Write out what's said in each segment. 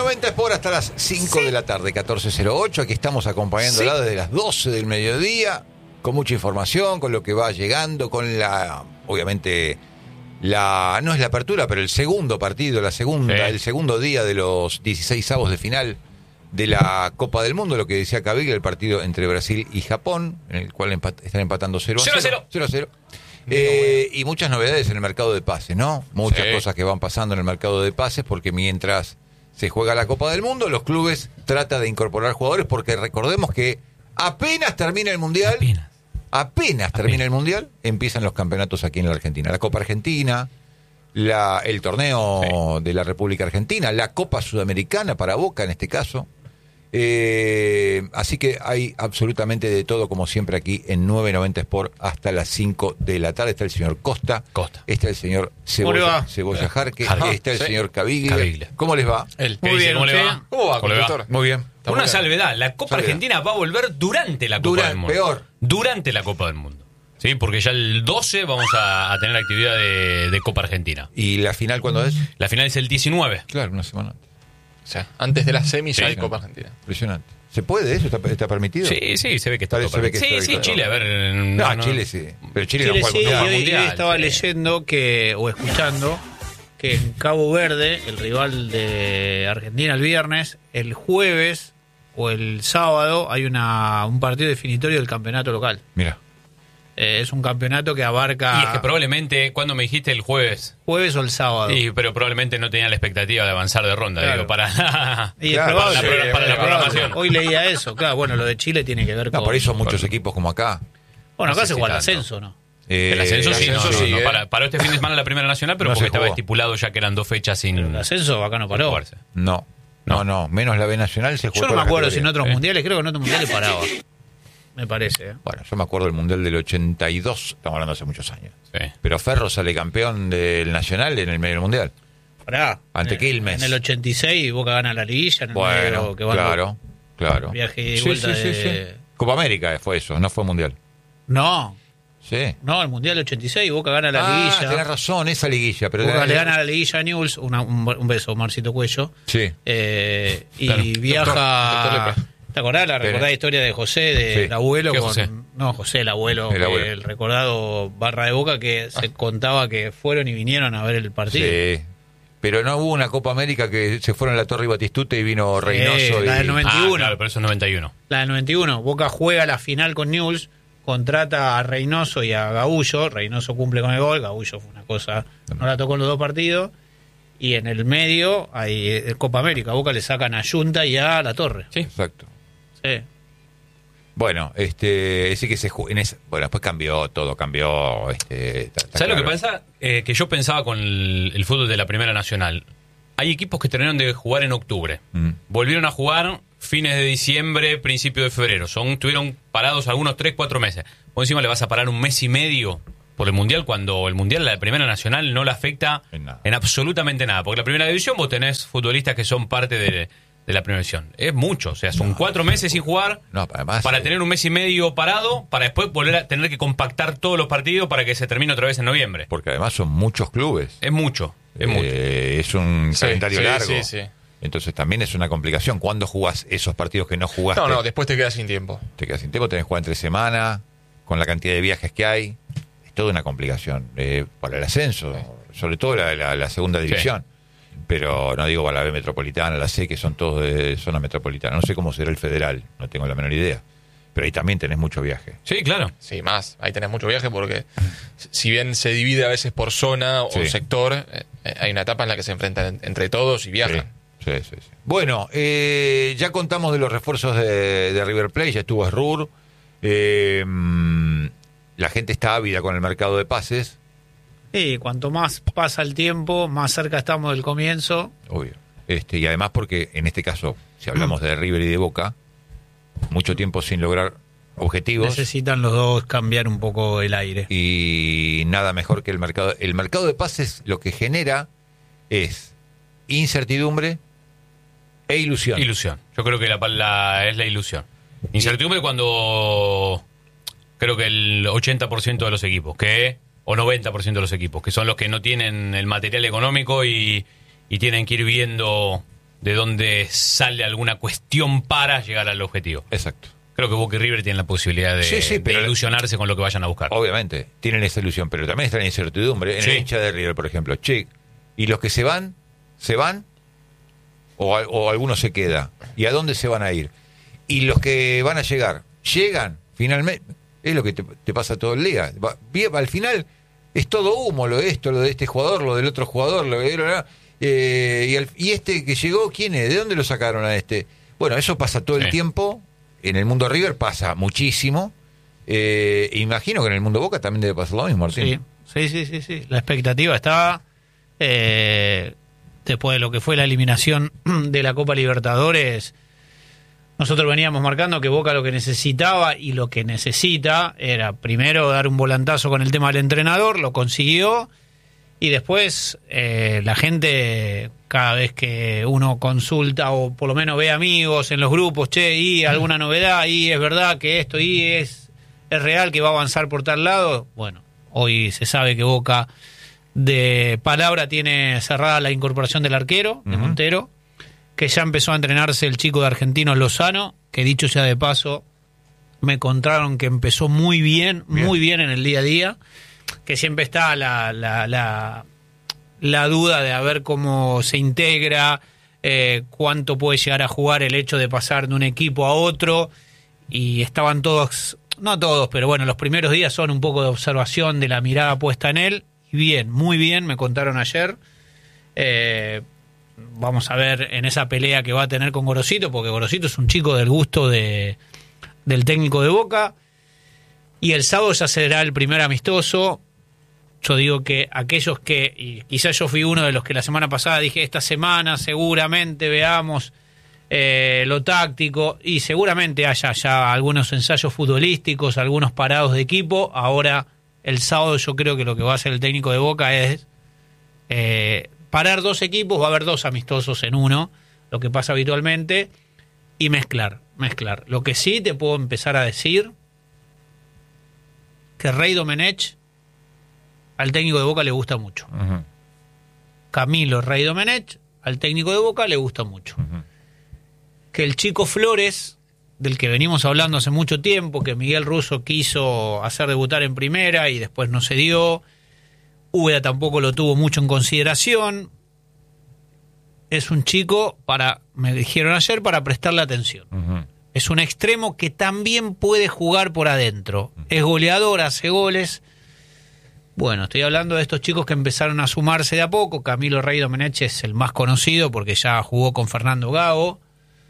990 Sport hasta las 5 de la tarde, 14:08. Aquí estamos acompañándola desde las 12 del mediodía, con mucha información, con lo que va llegando, con obviamente, no es la apertura, pero el segundo partido, el segundo día de los 16avos de final de la Copa del Mundo, lo que decía Caviglia, el partido entre Brasil y Japón, en el cual están empatando 0-0. Y muchas novedades en el mercado de pases, ¿no? Muchas cosas que van pasando en el mercado de pases, porque mientras se juega la Copa del Mundo, los clubes tratan de incorporar jugadores, porque recordemos que apenas termina el Mundial, termina el Mundial, empiezan los campeonatos aquí en la Argentina. La Copa Argentina, el torneo de la República Argentina, la Copa Sudamericana para Boca en este caso. Así que hay absolutamente de todo, como siempre, aquí en 990 Sport hasta las 5 de la tarde. Está el señor Costa. Está el señor Cebolla Jarque. Está el señor Caviglia. ¿Cómo les va? Muy bien, ¿cómo le va? ¿Cómo va, conductor? Muy bien. Una salvedad, la Copa Argentina va a volver durante la Copa del Mundo. Peor. Durante la Copa del Mundo. Sí, porque ya el 12 vamos a tener actividad de Copa Argentina. ¿Y la final cuándo es? La final es el 19. Claro, una semana antes. O sea, antes de la semi ya hay Copa Argentina. Impresionante. ¿Se puede eso? ¿Está permitido? Sí, se ve que está permitido. Sí, Chile, a ver. Chile sí. Pero Chile no Chile juega sí, mundial. hoy estaba leyendo o escuchando que en Cabo Verde, el rival de Argentina el viernes, el jueves o el sábado hay un partido definitorio del campeonato local. Mira. Es un campeonato que abarca... Y es que probablemente, ¿cuándo me dijiste el jueves? Jueves o el sábado. Sí, pero probablemente no tenía la expectativa de avanzar de ronda, claro. Digo, para la programación. Hoy leía eso, claro, bueno, lo de Chile tiene que ver con... por eso muchos equipos como acá. Bueno, acá se juega el ascenso, ¿no? El ascenso sí, sí, Paró este fin de semana la Primera Nacional, pero No porque se estaba jugó. estipulado ya que eran 2 fechas sin... El ascenso acá no paró. jugarse. No, menos la B Nacional se jugó. Yo no me acuerdo si en otros Sí. mundiales, creo que en otros mundiales paraba. Me parece. Bueno, yo me acuerdo del Mundial del 82, estamos hablando hace muchos años. Sí. Pero Ferro sale campeón del Nacional en el medio del Mundial. Pará. Ante Quilmes. En el 86 Boca gana la liguilla. En el medio que van claro. Viaje y vuelta de... Copa América fue eso, no fue Mundial. No, Sí. el Mundial 86 Boca gana la liguilla. Tenés razón, esa liguilla. Pero Boca le gana la liguilla a Newell's. Un beso, Marcito Cuello. Sí. Y Claro. viaja... Doctor Lepra. ¿Te acordás la recordada historia de José, del Sí. abuelo? ¿Qué José? José, el abuelo. El abuelo. El recordado barra de Boca que se contaba que fueron y vinieron a ver el partido. Sí. Pero no hubo una Copa América que se fueron a la Torre y Batistuta y vino Reynoso. la del 91. Claro, pero eso es 91. La del 91. Boca juega la final con Newell's, contrata a Reynoso y a Gaullo. Reynoso cumple con el gol, Gaullo fue una cosa, no la tocó en los 2 partidos. Y en el medio hay Copa América. Boca le sacan a Junta y a La Torre. Sí. Exacto. Sí. Bueno, sí que bueno, después cambió todo, cambió. Está ¿Sabes lo que claro. pasa? Que yo pensaba con el fútbol de la Primera Nacional. Hay equipos que terminaron de jugar en octubre. Volvieron a jugar fines de diciembre, principio de febrero. Estuvieron parados algunos 3-4 meses. Vos encima le vas a parar un mes y medio por el Mundial, cuando el Mundial, la Primera Nacional, no le afecta en absolutamente nada. Porque la Primera División vos tenés futbolistas que son parte de la Primera División. Es mucho, o sea, son 4 meses sin jugar Además, para tener un mes y medio parado, para después volver a tener que compactar todos los partidos para que se termine otra vez en noviembre. porque además son muchos clubes. Es mucho. Es un calendario largo. Sí. Entonces también es una complicación. ¿Cuándo jugás esos partidos que no jugaste? No, después te quedas sin tiempo. Te quedas sin tiempo, tenés que jugar entre semana, con la cantidad de viajes que hay. Es toda una complicación. Para el ascenso, sobre todo la segunda división. Pero no digo para la B metropolitana, la C, que son todos de zona metropolitana. No sé cómo será el federal, no tengo la menor idea. Pero ahí también tenés mucho viaje. Sí, claro. Sí, más. Ahí tenés mucho viaje porque si bien se divide a veces por zona o sector, hay una etapa en la que se enfrentan entre todos y viajan. Sí. Bueno, ya contamos de los refuerzos de River Plate, ya estuvo Srur. La gente está ávida con el mercado de pases. Y cuanto más pasa el tiempo, más cerca estamos del comienzo. Obvio. Y además porque, en este caso, si hablamos de River y de Boca, mucho tiempo sin lograr objetivos. Necesitan los dos cambiar un poco el aire. Y nada mejor que el mercado. El mercado de pases lo que genera es incertidumbre e ilusión. Ilusión. Yo creo que es la ilusión. Incertidumbre cuando creo que el 80% de los equipos, o 90% de los equipos, que son los que no tienen el material económico y tienen que ir viendo de dónde sale alguna cuestión para llegar al objetivo. Exacto. Creo que Boca y River tienen la posibilidad de pero ilusionarse con lo que vayan a buscar. Obviamente, tienen esa ilusión, pero también está la incertidumbre. En el hincha de River, por ejemplo, che, ¿y los que se van? ¿O algunos se queda? ¿Y a dónde se van a ir? ¿Y los que van a llegar? ¿Llegan finalmente? Es lo que te pasa todo el día. Al final es todo humo, lo de este jugador, lo del otro jugador, y este que llegó, ¿quién es? ¿De dónde lo sacaron a este? Bueno, eso pasa todo el tiempo. En el mundo River pasa muchísimo. Imagino que en el mundo Boca también debe pasar lo mismo, Martín. Sí. La expectativa estaba, después de lo que fue la eliminación de la Copa Libertadores. Nosotros veníamos marcando que Boca lo que necesitaba y lo que necesita era primero dar un volantazo con el tema del entrenador, lo consiguió, y después la gente, cada vez que uno consulta o por lo menos ve amigos en los grupos, che, y alguna novedad, y es verdad que esto, y es real que va a avanzar por tal lado. Bueno, hoy se sabe que Boca de palabra tiene cerrada la incorporación del arquero, de Montero, que ya empezó a entrenarse el chico de Argentinos Lozano, que dicho sea de paso, me contaron que empezó muy bien en el día a día, que siempre está la duda de a ver cómo se integra, cuánto puede llegar a jugar el hecho de pasar de un equipo a otro, y estaban todos, no todos, pero bueno, los primeros días son un poco de observación de la mirada puesta en él, y bien, muy bien, me contaron ayer. Vamos a ver en esa pelea que va a tener con Gorosito, porque Gorosito es un chico del gusto del técnico de Boca. Y el sábado ya será el primer amistoso. Yo digo que aquellos que, y quizás yo fui uno de los que la semana pasada dije, esta semana seguramente veamos lo táctico, y seguramente haya ya algunos ensayos futbolísticos, algunos parados de equipo. Ahora, el sábado yo creo que lo que va a hacer el técnico de Boca es parar dos equipos, va a haber dos amistosos en uno, lo que pasa habitualmente, y mezclar. Lo que sí te puedo empezar a decir, que Rey Domenech al técnico de Boca le gusta mucho. Camilo Rey Domenech al técnico de Boca le gusta mucho. Que el chico Flores, del que venimos hablando hace mucho tiempo, que Miguel Russo quiso hacer debutar en primera y después no se dio, Úbeda tampoco lo tuvo mucho en consideración. Es un chico, me dijeron ayer, para prestarle atención. Es un extremo que también puede jugar por adentro. Es goleador, hace goles. Bueno, estoy hablando de estos chicos que empezaron a sumarse de a poco. Camilo Rey Domenech es el más conocido porque ya jugó con Fernando Gago.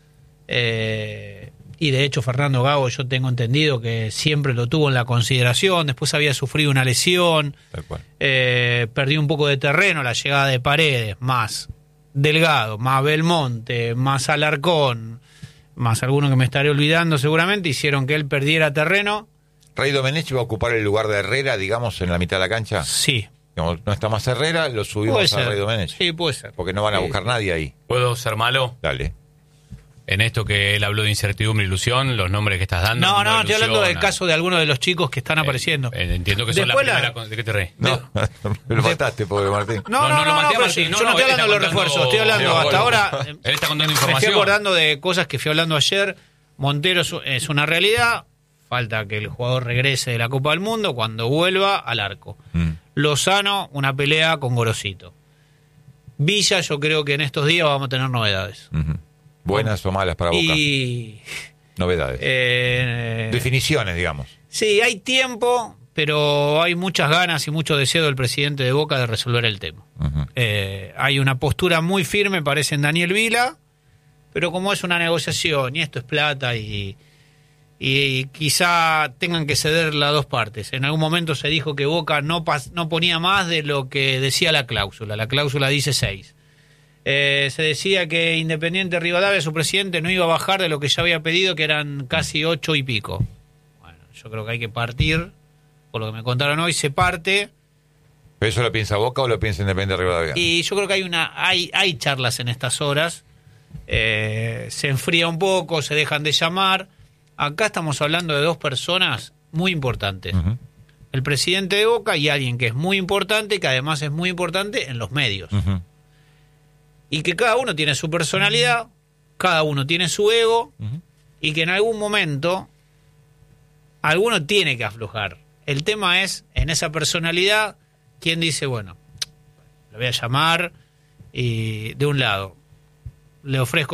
Y de hecho Fernando Gago, yo tengo entendido que siempre lo tuvo en la consideración. Después había sufrido una lesión, perdió un poco de terreno. La llegada de Paredes, más Delgado, más Belmonte, más Alarcón, más alguno que me estaré olvidando seguramente, hicieron que él perdiera terreno. ¿Rey Domenech va a ocupar el lugar de Herrera, digamos, en la mitad de la cancha? Sí. Como no está más Herrera, lo subimos a Rey Domenech. Sí, puede ser. Porque no van a buscar nadie ahí. ¿Puedo ser malo? Dale. En esto que él habló de incertidumbre e ilusión, los nombres que estás dando. No, estoy hablando del caso de algunos de los chicos que están apareciendo. Entiendo que son después la primera. ¿De qué te reís? No, lo mataste, pobre Martín. No, lo maté a Martín. Yo no estoy hablando de los refuerzos, estoy hablando hasta ahora. Él está contando Me información. estoy acordando de cosas que fui hablando ayer. Montero es una realidad. Falta que el jugador regrese de la Copa del Mundo. Cuando vuelva, al arco. Lozano, una pelea con Gorosito. Villa, yo creo que en estos días vamos a tener novedades. Buenas o malas para Boca. Y novedades. Definiciones, digamos. Sí, hay tiempo, pero hay muchas ganas y mucho deseo del presidente de Boca de resolver el tema. Hay una postura muy firme, parece, en Daniel Vila, pero como es una negociación y esto es plata y quizá tengan que ceder las dos partes. En algún momento se dijo que Boca no ponía más de lo que decía la cláusula. La cláusula dice 6. Se decía que Independiente Rivadavia, su presidente, no iba a bajar de lo que ya había pedido, que eran casi 8 y pico. Bueno, yo creo que hay que partir, por lo que me contaron hoy, se parte. ¿Pero eso lo piensa Boca o lo piensa Independiente Rivadavia? Y yo creo que hay charlas en estas horas, se enfría un poco, se dejan de llamar. Acá estamos hablando de dos personas muy importantes. El presidente de Boca y alguien que es muy importante, que además es muy importante en los medios. y que cada uno tiene su personalidad, cada uno tiene su ego, y que en algún momento alguno tiene que aflojar. El tema es, en esa personalidad, quién dice, bueno, lo voy a llamar, y de un lado le ofrezco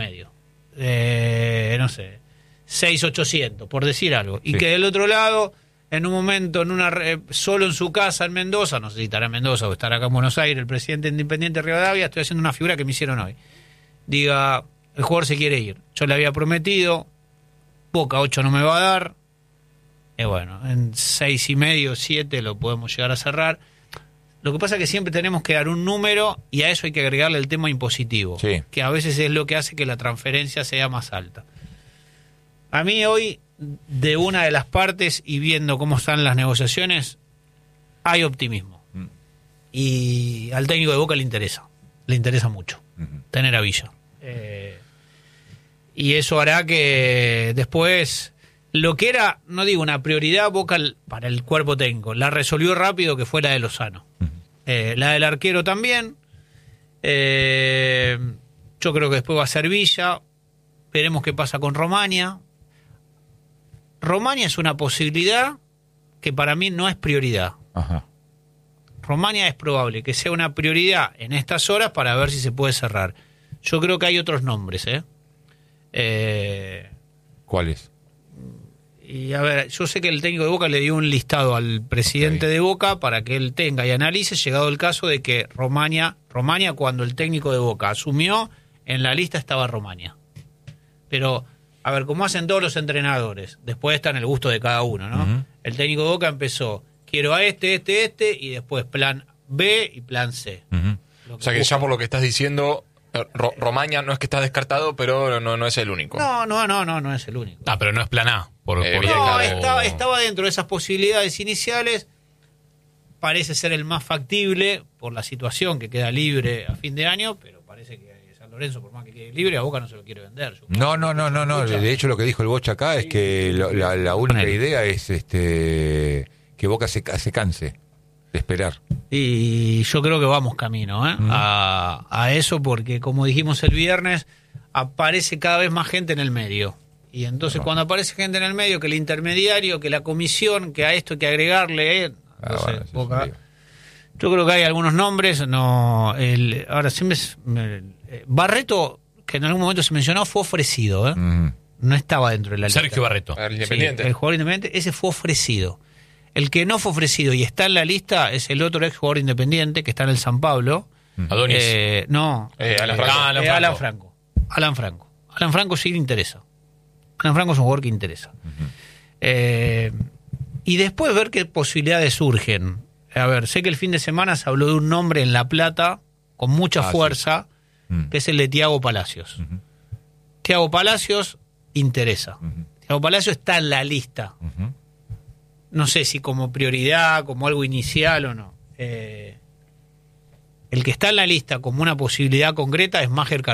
6,5, no sé, 6,800, por decir algo, y que del otro lado, en un momento, solo en su casa en Mendoza, no sé si estará en Mendoza o estará acá en Buenos Aires, el presidente Independiente Rivadavia, estoy haciendo una figura que me hicieron hoy, diga, el jugador se quiere ir, yo le había prometido, Boca 8 no me va a dar, y bueno, en 6,5, 7 lo podemos llegar a cerrar. Lo que pasa es que siempre tenemos que dar un número, y a eso hay que agregarle el tema impositivo, que a veces es lo que hace que la transferencia sea más alta. A mí hoy, de una de las partes, y viendo cómo están las negociaciones, hay optimismo. Y al técnico de Boca le interesa mucho tener a Villa. Y eso hará que después, lo que era, no digo una prioridad, Boca para el cuerpo técnico, la resolvió rápido, que fue la de Lozano. La del arquero también. Yo creo que después va a ser Villa. Veremos qué pasa con Romaña. Romaña es una posibilidad que para mí no es prioridad. Romaña es probable que sea una prioridad en estas horas para ver si se puede cerrar. Yo creo que hay otros nombres, ¿Cuáles? Y a ver, yo sé que el técnico de Boca le dio un listado al presidente de Boca para que él tenga y analice, llegado el caso de que Romaña, cuando el técnico de Boca asumió, en la lista estaba Romaña. Pero, a ver, como hacen todos los entrenadores, después está en el gusto de cada uno, ¿no? El técnico de Boca empezó, quiero a este, y después plan B y plan C. O sea que ya por lo que estás diciendo, Romaña no es que está descartado, pero no es el único. No es el único. Pero no es plan A. Estaba dentro de esas posibilidades iniciales. Parece ser el más factible por la situación que queda libre a fin de año, pero parece que San Lorenzo, por más que quede libre, a Boca no se lo quiere vender. No. De hecho, lo que dijo el Bocha acá es que la única idea es que Boca se canse de esperar. Y yo creo que vamos camino a eso, porque como dijimos el viernes, aparece cada vez más gente en el medio. Y entonces cuando aparece gente en el medio, que el intermediario, que la comisión, que a esto hay que agregarle, Boca, yo creo que hay algunos nombres. Ahora siempre Barreto, que en algún momento se mencionó, fue ofrecido, no estaba dentro de la lista. Sergio Barreto, el Independiente. El jugador independiente, ese fue ofrecido. El que no fue ofrecido y está en la lista es el otro ex jugador independiente que está en el San Pablo. Adonis. Alan Franco. Alan Franco sí le interesa. Alan Franco es un jugador que interesa. Y después ver qué posibilidades surgen. A ver, sé que el fin de semana se habló de un nombre en La Plata con mucha fuerza, que es el de Thiago Palacios. Thiago Palacios interesa. Thiago Palacios está en la lista. No sé si como prioridad, como algo inicial o no. El que está en la lista como una posibilidad concreta es Máger Carmona.